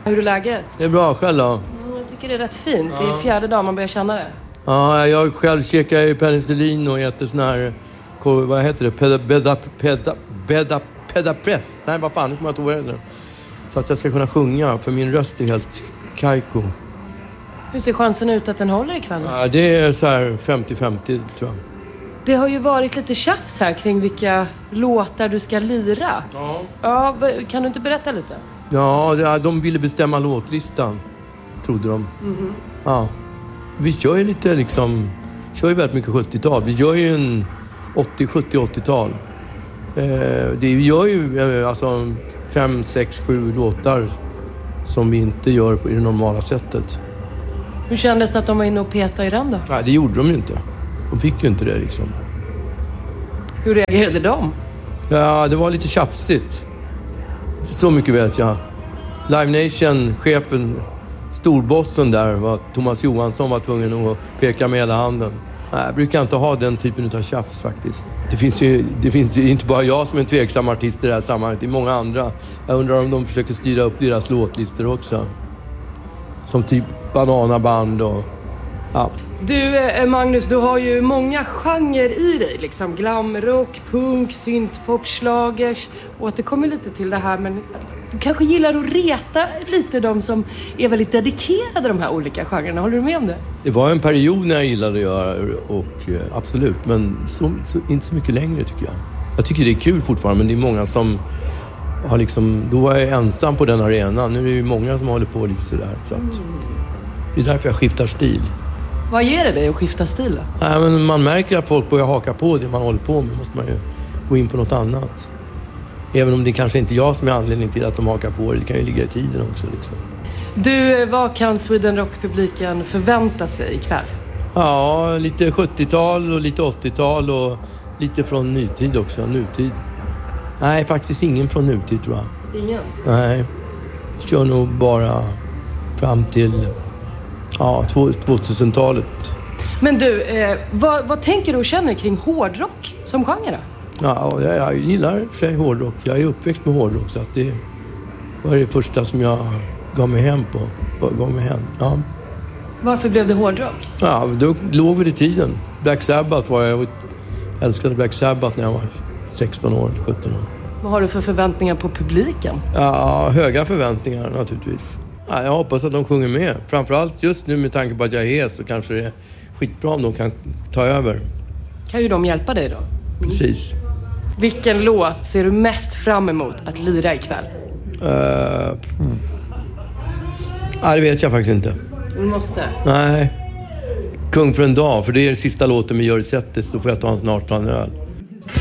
Hur är läget? Det är bra, själv då? Jag tycker det är rätt fint. Det är 4:e dagen man börjar känna det. Ja, jag själv käkar ju penicillin och äter sån här... Vad heter det? Bedapress. Nej, vad fan, det kommer jag inte ihåg det. Så att jag ska kunna sjunga, för min röst är helt kajko. Hur ser chansen ut att den håller ikväll? Ja, det är så här 50-50, tror jag. Det har ju varit lite tjafs här kring vilka låtar du ska lira. Ja, kan du inte berätta lite? Ja, de ville bestämma låtlistan, trodde de. Mm-hmm. Ja. Vi kör ju lite liksom... Kör ju väldigt mycket 70-tal. Vi gör ju en 80-70-80-tal. Vi gör ju alltså 5, 6, 7 låtar som vi inte gör på det normala sättet. Hur kändes det att de var inne och petade i den då? Nej, det gjorde de ju inte. De fick ju inte det liksom. Hur reagerade de? Ja, det var lite tjafsigt. Så mycket vet jag. Live Nation, chefen, storbossen där, var Thomas Johansson, var tvungen att peka med hela handen. Nej, jag brukar inte ha den typen av tjafs faktiskt. Det finns ju inte bara jag som är en tveksam artist i det här sammanhanget. Det är många andra. Jag undrar om de försöker styra upp deras låtlistor också. Som typ Bananaband och... Ja. Du, Magnus, du har ju många genrer i dig. Liksom glamrock, punk, syntpop, schlagers. Återkommer lite till det här, men du kanske gillar att reta lite de som är väldigt dedikerade de här olika genrerna. Håller du med om det? Det var en period när jag gillade att göra och absolut, men inte så mycket längre tycker jag. Jag tycker det är kul fortfarande, men det är många som har liksom... Då var jag ensam på den arenan. Nu är det ju många som håller på lite sådär. Så att, det är därför jag skiftar stil. Vad ger det dig att skifta stil då? Nej, men man märker att folk börjar haka på det man håller på med. Måste man ju gå in på något annat. Även om det kanske inte är jag som är anledning till att de hakar på det. Det kan ju ligga i tiden också liksom. Du, vad kan Sweden Rock-publiken förvänta sig ikväll? Ja, lite 70-tal och lite 80-tal och lite från nytid också, nutid. Nej, faktiskt ingen från nutid tror jag. Ingen? Nej, jag kör nog bara fram till 2000-talet. Men du, vad tänker du och känner kring hårdrock som genre? Ja, jag gillar för sig hårdrock. Jag är uppväxt med hårdrock så att det var det första som jag gav mig hem på. Ja. Varför blev det hårdrock? Ja, då låg vi i tiden. Black Sabbath jag älskade Black Sabbath när jag var 16 år, 17 år. Vad har du för förväntningar på publiken? Ja, höga förväntningar naturligtvis. Ja, jag hoppas att de sjunger med. Framförallt just nu med tanke på att jag är hes så kanske det är skitbra om de kan ta över. Kan ju de hjälpa dig då? Precis. Vilken låt ser du mest fram emot att lira ikväll? Det vet jag faktiskt inte. Du måste? Nej. Kung för en dag, för det är sista låten vi gör i sättet, så får jag ta en snart en öl.